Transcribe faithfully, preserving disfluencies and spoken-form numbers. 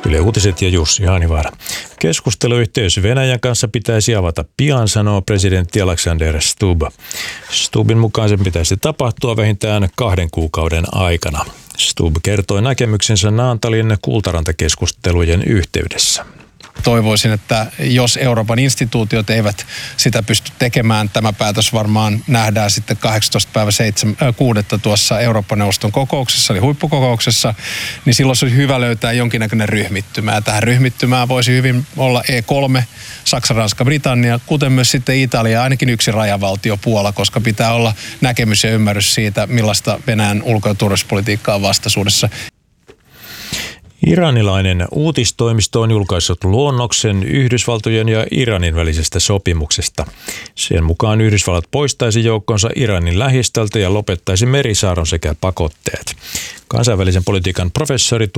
Yle Uutiset ja Jussi Haanivaara. Keskusteluyhteys Venäjän kanssa pitäisi avata pian, sanoo presidentti Alexander Stubb. Stubbin mukaan sen pitäisi tapahtua vähintään kahden kuukauden aikana. Stubb kertoi näkemyksensä Naantalin Kultaranta-keskustelujen yhteydessä. Toivoisin, että jos Euroopan instituutiot eivät sitä pysty tekemään, tämä päätös varmaan nähdään sitten kahdeksastoista päivä kuudetta tuossa Eurooppa-neuvoston kokouksessa, eli huippukokouksessa, niin silloin se olisi hyvä löytää jonkinnäköinen ryhmittymä. Ja tähän ryhmittymään voisi hyvin olla E kolme, Saksa, Ranska, Britannia, kuten myös sitten Italia, ainakin yksi rajavaltio Puola, koska pitää olla näkemys ja ymmärrys siitä, millaista Venäjän ulko- ja turvallisuuspolitiikkaa on vastaisuudessa. Iranilainen uutistoimisto on julkaissut luonnoksen Yhdysvaltojen ja Iranin välisestä sopimuksesta. Sen mukaan Yhdysvallat poistaisi joukkonsa Iranin lähistöltä ja lopettaisi merisaaron sekä pakotteet. Kansainvälisen politiikan professori